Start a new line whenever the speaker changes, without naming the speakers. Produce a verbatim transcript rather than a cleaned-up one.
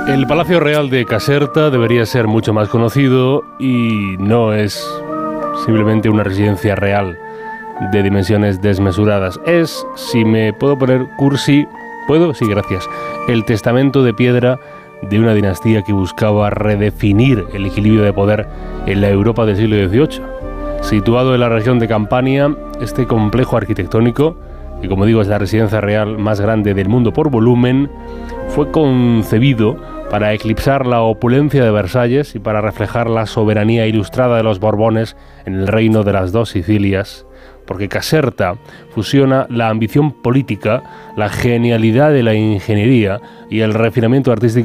El Palacio Real de Caserta debería ser mucho más conocido y no es simplemente una residencia real de dimensiones desmesuradas. Es, si me puedo poner cursi, ¿puedo? Sí, gracias. El testamento de piedra de una dinastía que buscaba redefinir el equilibrio de poder en la Europa del siglo dieciocho. Situado en la región de Campania, este complejo arquitectónico, que como digo es la residencia real más grande del mundo por volumen, fue concebido para eclipsar la opulencia de Versalles y para reflejar la soberanía ilustrada de los Borbones en el reino de las dos Sicilias, porque Caserta fusiona la ambición política, la genialidad de la ingeniería y el refinamiento artístico